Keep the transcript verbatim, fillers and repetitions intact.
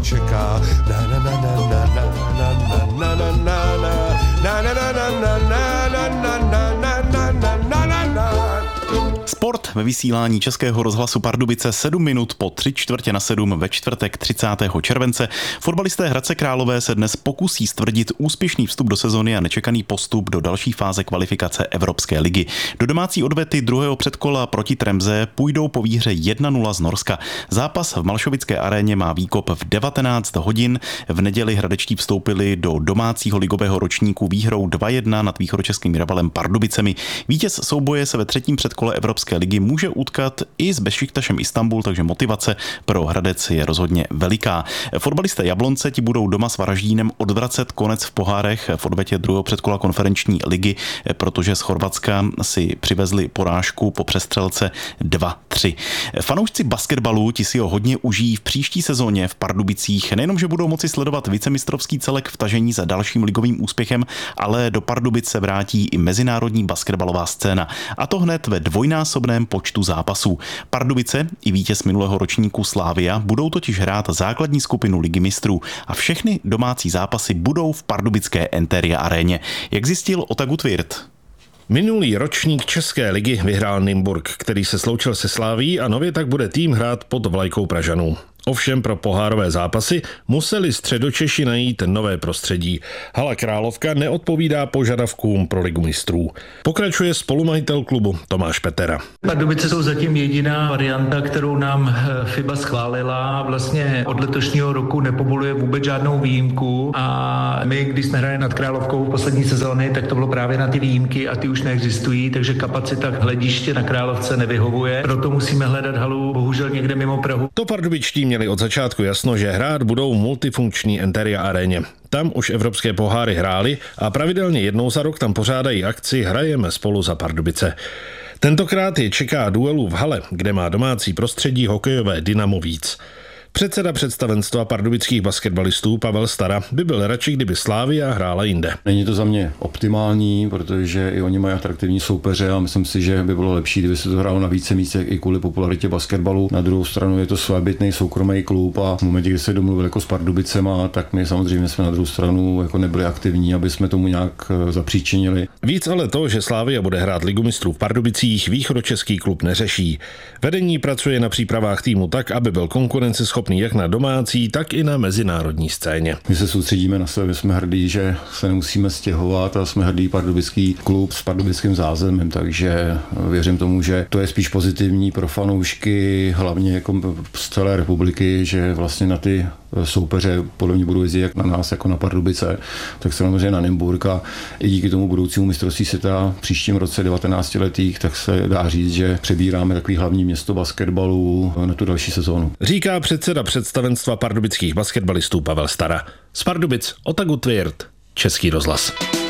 čeká. Na na na na na na na na na na na na na na na na na na. Sport ve vysílání Českého rozhlasu Pardubice sedm minut po tři čtvrtě na sedm ve čtvrtek třicátého července. Fotbalisté Hradce Králové se dnes pokusí stvrdit úspěšný vstup do sezony a nečekaný postup do další fáze kvalifikace Evropské ligy. Do domácí odvety druhého předkola proti Tremze půjdou po výhře jedna nula z Norska. Zápas v Malšovické aréně má výkop v devatenáct hodin. V neděli hradečtí vstoupili do domácího ligového ročníku výhrou dva jedna nad východočeským rivalem Pardubicemi. Vítěz souboje se ve třetím předkole Evropské ligy může utkat i s Bešiktašem Istanbul, takže motivace pro Hradec je rozhodně veliká. Fotbalisté Jablonce ti budou doma s Varaždínem odvracet konec v pohárech v odvetě druhého předkola konferenční ligy, protože z Chorvatska si přivezli porážku po přestřelce dva tři. Fanoušci basketbalu ti si ho hodně užijí v příští sezóně v Pardubicích. Nejenom, že budou moci sledovat vicemistrovský celek v tažení za dalším ligovým úspěchem, ale do Pardubic se vrátí i mezinárodní basketbalová scéna. A to hned ve dvojnásobném počtu zápasů. Pardubice i vítěz minulého ročníku Slavia budou totiž hrát základní skupinu Ligy mistrů a všechny domácí zápasy budou v pardubické Enteria aréně. Jak zjistil Otagut Tvirt? Minulý ročník České ligy vyhrál Nymburk, který se sloučil se Slavií a nově tak bude tým hrát pod vlajkou Pražanů. Ovšem pro pohárové zápasy museli Středočeši najít nové prostředí. Hala Královka neodpovídá požadavkům pro Ligu mistrů. Pokračuje spolumajitel klubu Tomáš Petera. Pardubice jsou zatím jediná varianta, kterou nám FIBA schválila. Vlastně od letošního roku nepovoluje vůbec žádnou výjimku a my, když jsme hráli nad Královkou v poslední sezóny, tak to bylo právě na ty výjimky a ty už neexistují, takže kapacita hlediště na Královce nevyhovuje. Proto musíme hledat halu bohužel někde mimo Prahu. To pardubičtí měli od začátku jasno, že hrát budou multifunkční Enteria aréně. Tam už evropské poháry hráli a pravidelně jednou za rok tam pořádají akci Hrajeme spolu za Pardubice. Tentokrát je čeká duelu v hale, kde má domácí prostředí hokejové Dynamo víc. Předseda představenstva pardubických basketbalistů Pavel Stara by byl radši, kdyby Slavia hrála jinde. Není to za mě optimální, protože i oni mají atraktivní soupeře a myslím si, že by bylo lepší, kdyby se to hrálo na více místech i kvůli popularitě basketbalu. Na druhou stranu je to svébytný soukromý klub a v momentě, kdy se domluvil jako s Pardubicema, tak my samozřejmě jsme na druhou stranu jako nebyli aktivní, aby jsme tomu nějak zapříčinili. Víc ale to, že Slavia bude hrát Ligu mistrů v Pardubicích, východočeský klub neřeší. Vedení pracuje na přípravách týmu tak, aby byl konkurenceschopný jak na domácí, tak i na mezinárodní scéně. My se soustředíme na sebe, jsme hrdí, že se nemusíme stěhovat a jsme hrdý pardubický klub s pardubickým zázemím, takže věřím tomu, že to je spíš pozitivní pro fanoušky, hlavně jako z celé republiky, že vlastně na ty soupeře podle mě budou jezdit jak na nás, jako na Pardubice, tak samozřejmě na Nymburk a i díky tomu budoucímu mistrovství světa v příštím roce devatenáctiletých, tak se dá říct, že přebíráme takový hlavní město basketbalu na tu další sezónu. Říká předseda představenstva pardubických basketbalistů Pavel Stara. Z Pardubic Otagut Tvirt, Český rozhlas.